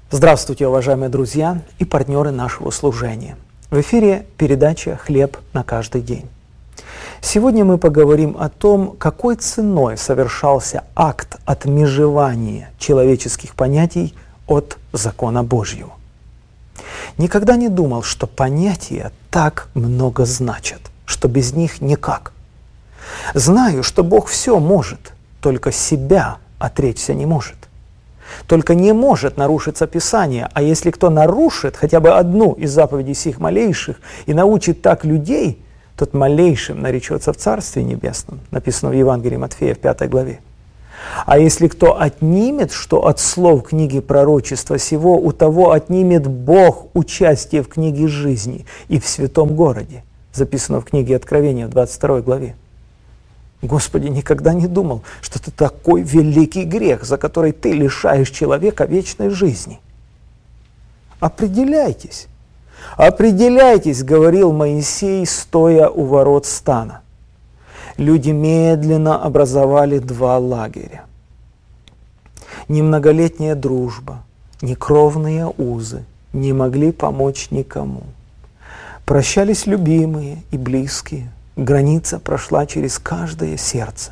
Здравствуйте, уважаемые друзья и партнеры нашего служения. В эфире передача «Хлеб на каждый день». Сегодня мы поговорим о том, какой ценой совершался акт отмежевания человеческих понятий от закона Божьего. Никогда не думал, что понятия так много значат, что без них никак. Знаю, что Бог все может, только себя отречься не может. Только не может нарушиться Писание, а если кто нарушит хотя бы одну из заповедей сих малейших и научит так людей, тот малейшим наречется в Царстве Небесном, написано в Евангелии Матфея в 5 главе. А если кто отнимет, что от слов книги пророчества сего, у того отнимет Бог участие в книге жизни и в святом городе, записано в книге Откровения в 22 главе. Господи, никогда не думал, что это такой великий грех, за который ты лишаешь человека вечной жизни. Определяйтесь, определяйтесь, говорил Моисей, стоя у ворот стана. Люди медленно образовали два лагеря. Ни многолетняя дружба, ни кровные узы не могли помочь никому. Прощались любимые и близкие. Граница прошла через каждое сердце.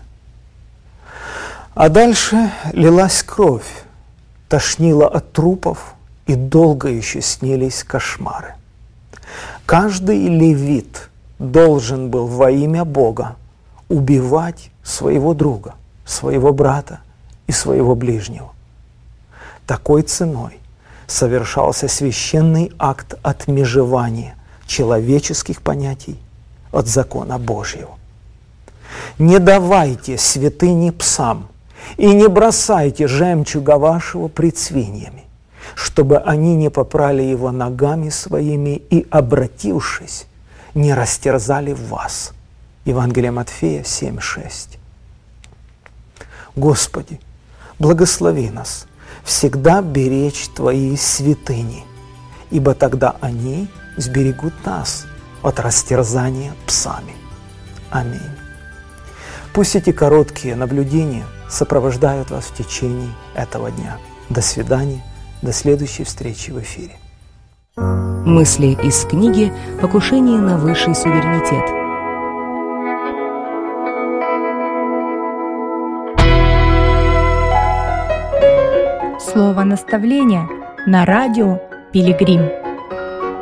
А дальше лилась кровь, тошнило от трупов, и долго еще снились кошмары. Каждый левит должен был во имя Бога убивать своего друга, своего брата и своего ближнего. Такой ценой совершался священный акт отмежевания человеческих понятий от закона Божьего. Не давайте святыни псам и не бросайте жемчуга вашего пред свиньями, чтобы они не попрали его ногами своими и, обратившись, не растерзали вас. Евангелие Матфея 7:6. Господи, благослови нас всегда беречь Твои святыни, ибо тогда они сберегут нас от растерзания псами. Аминь. Пусть эти короткие наблюдения сопровождают вас в течение этого дня. До свидания, до следующей встречи в эфире. Мысли из книги «Покушение на высший суверенитет». Слово наставления на радио «Пилигрим».